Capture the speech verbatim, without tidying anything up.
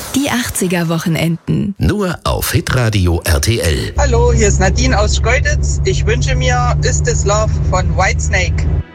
Die achtziger-Wochenenden. Nur auf Hitradio R T L. Hallo, hier ist Nadine aus Schkeuditz. Ich wünsche mir Is This Love von Whitesnake.